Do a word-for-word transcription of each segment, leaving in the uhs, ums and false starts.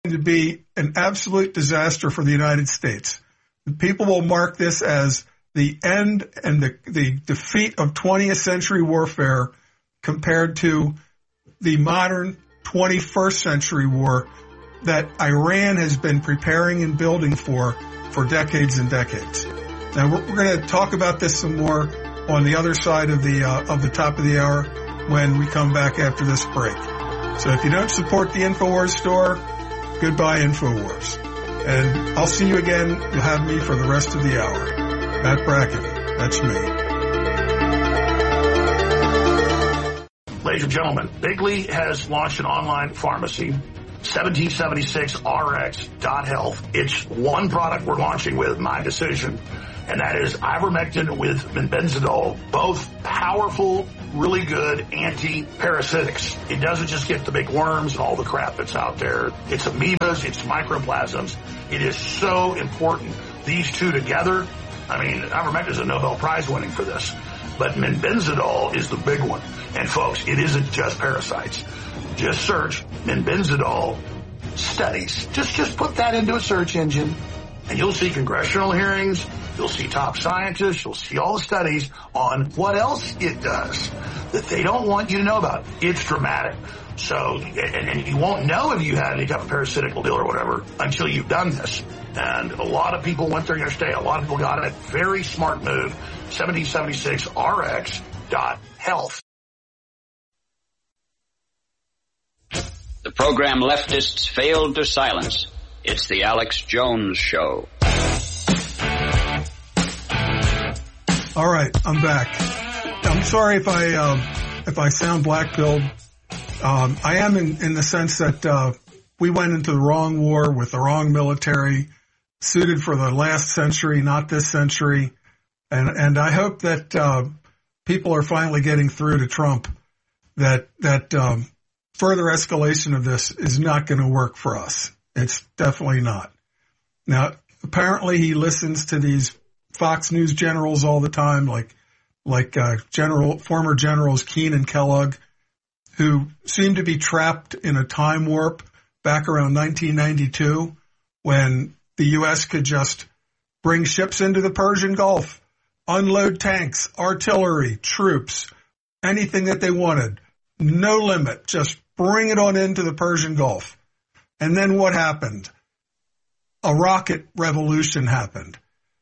to be an absolute disaster for the United States. People will mark this as the end and the, the defeat of twentieth century warfare compared to the modern twenty-first century war that Iran has been preparing and building for for decades and decades. Now, we're, we're going to talk about this some more on the other side of the uh, of the top of the hour when we come back after this break. So if you don't support the InfoWars store, goodbye InfoWars. And I'll see you again. You'll have me for the rest of the hour. Matt Bracken, that's me. Ladies and gentlemen, Bigley has launched an online pharmacy, seventeen seventy-six R X dot health. It's one product we're launching with, my decision, and that is ivermectin with benbenzidol, both powerful, really good anti-parasitics. It doesn't just get the big worms and all the crap that's out there. It's amoebas, it's microplasms. It is so important. These two together, I mean, ivermectin is a Nobel Prize winning for this, but benbenzidol is the big one. And folks, it isn't just parasites. Just search benbenzidol studies. Just, just put that into a search engine and you'll see congressional hearings. You'll see top scientists. You'll see all the studies on what else it does that they don't want you to know about. It's dramatic. So, and, and you won't know if you had any type of parasitical deal or whatever until you've done this. And a lot of people went there yesterday. A lot of people got it. Very smart move. seventeen seventy-six R X dot health. The program leftists failed to silence. It's the Alex Jones Show. All right, I'm back. I'm sorry if I um, if I sound black-pilled. Um, I am in, in the sense that uh, we went into the wrong war with the wrong military, suited for the last century, not this century. And and I hope that uh, people are finally getting through to Trump that that um, further escalation of this is not going to work for us. It's definitely not. Now, apparently he listens to these Fox News generals all the time, like like uh, General former generals Keane and Kellogg, who seem to be trapped in a time warp back around nineteen ninety-two, when the U S could just bring ships into the Persian Gulf, unload tanks, artillery, troops, anything that they wanted, no limit, just bring it on into the Persian Gulf. And then what happened? A rocket revolution happened.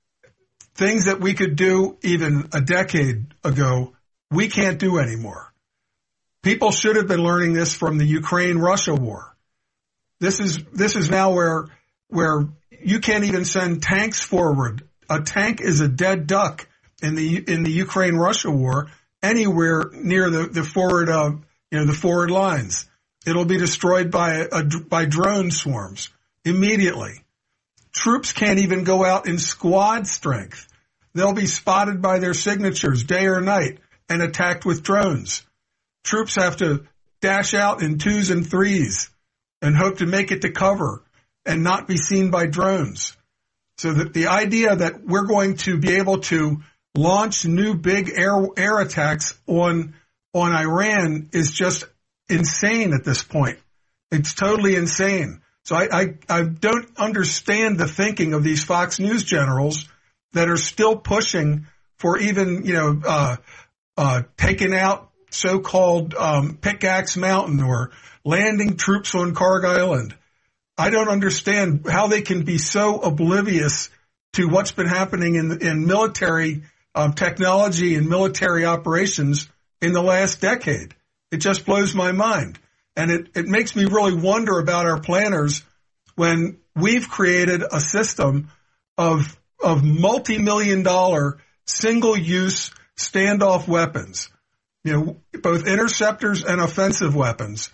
Things that we could do even a decade ago, we can't do anymore. People should have been learning this from the Ukraine-Russia war. This is this is now where where you can't even send tanks forward. A tank is a dead duck in the in the Ukraine-Russia war anywhere near the the forward uh, you know the forward lines. It'll be destroyed by a, by drone swarms immediately. Troops can't even go out in squad strength. They'll be spotted by their signatures day or night and attacked with drones. Troops have to dash out in twos and threes and hope to make it to cover and not be seen by drones. So that the idea that we're going to be able to launch new big air air attacks on on Iran is just insane at this point. It's totally insane. So I, I, I don't understand the thinking of these Fox News generals that are still pushing for even, you know, uh, uh, taking out so-called um, Pickaxe Mountain or landing troops on Karg Island. I don't understand how they can be so oblivious to what's been happening in, in military um, technology and military operations in the last decade. It just blows my mind. And it, it makes me really wonder about our planners when we've created a system of of multi-million dollar single-use standoff weapons, you know, both interceptors and offensive weapons.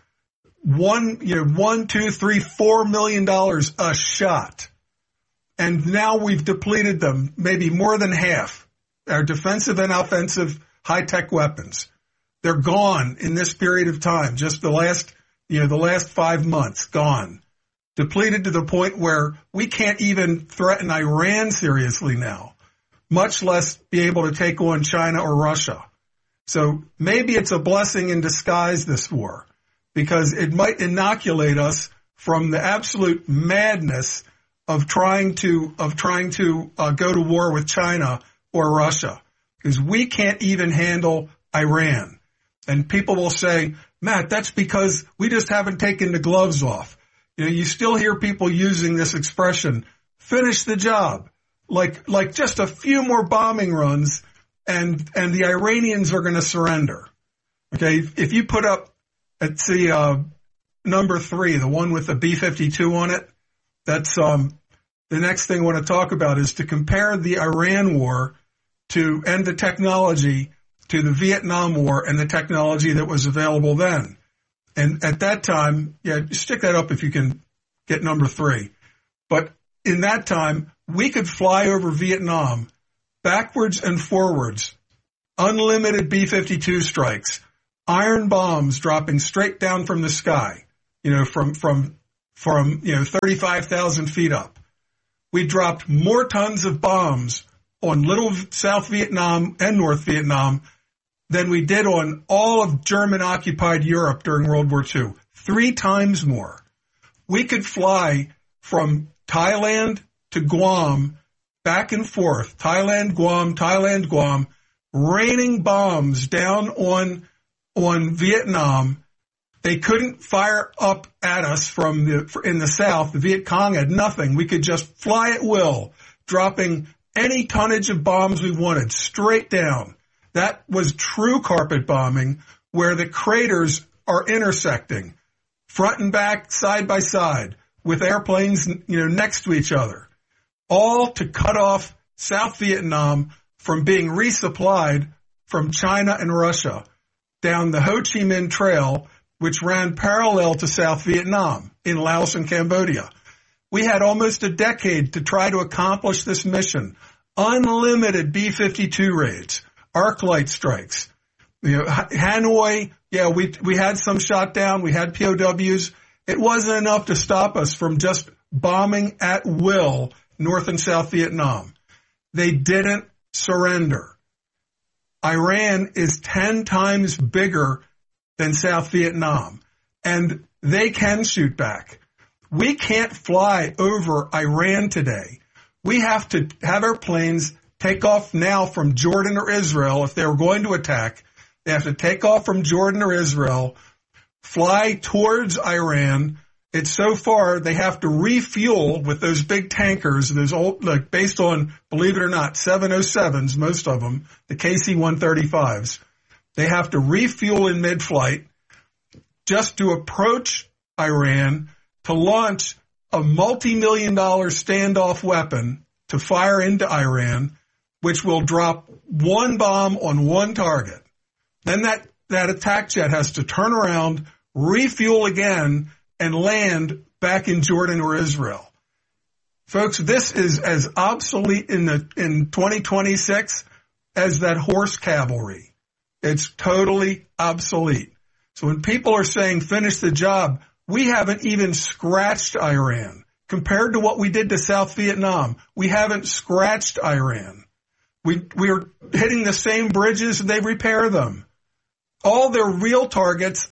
One, you know, one, two, three, four million dollars a shot. And now we've depleted them, maybe more than half, our defensive and offensive high-tech weapons. They're gone in this period of time, just the last, you know, the last five months, gone. Depleted to the point where we can't even threaten Iran seriously now, much less be able to take on China or Russia. So maybe it's a blessing in disguise, this war, because it might inoculate us from the absolute madness of trying to of trying to uh, go to war with China or Russia, because we can't even handle Iran. And people will say, Matt, that's because we just haven't taken the gloves off. You know, you still hear people using this expression, finish the job, like like just a few more bombing runs and and the Iranians are going to surrender. Okay, if you put up, let's see, uh, number three, the one with the B fifty-two on it, that's um, the next thing I want to talk about is to compare the Iran war to and the technology to the Vietnam War and the technology that was available then. And at that time, yeah, stick that up if you can get number three. But in that time, we could fly over Vietnam backwards and forwards, unlimited B fifty-two strikes, iron bombs dropping straight down from the sky, you know, from, from, from, you know, thirty-five thousand feet up. We dropped more tons of bombs on little South Vietnam and North Vietnam than we did on all of German-occupied Europe during World War Two. Three times more. We could fly from Thailand to Guam, back and forth, Thailand, Guam, Thailand, Guam, raining bombs down on on Vietnam. They couldn't fire up at us from the in the south. The Viet Cong had nothing. We could just fly at will, dropping any tonnage of bombs we wanted straight down. That was true carpet bombing, where the craters are intersecting, front and back, side by side, with airplanes, you know, next to each other, all to cut off South Vietnam from being resupplied from China and Russia down the Ho Chi Minh Trail, which ran parallel to South Vietnam in Laos and Cambodia. We had almost a decade to try to accomplish this mission. Unlimited B fifty-two raids, arc light strikes. You know, Hanoi, yeah, we we had some shot down. We had P O Ws. It wasn't enough to stop us from just bombing at will North and South Vietnam. They didn't surrender. Iran is ten times bigger than South Vietnam, and they can shoot back. We can't fly over Iran today. We have to have our planes take off now from Jordan or Israel. If they were going to attack, they have to take off from Jordan or Israel, fly towards Iran. It's so far they have to refuel with those big tankers, those old, like based on, believe it or not, seven oh sevens, most of them, the K C one thirty-fives. They have to refuel in mid-flight just to approach Iran to launch a multi-million dollar standoff weapon to fire into Iran, which will drop one bomb on one target. Then that, that attack jet has to turn around, refuel again, and land back in Jordan or Israel. Folks, this is as obsolete in the in twenty twenty-six as that horse cavalry. It's totally obsolete. So when people are saying finish the job, we haven't even scratched Iran. Compared to what we did to South Vietnam, we haven't scratched Iran. We, we're hitting the same bridges and they repair them. All their real targets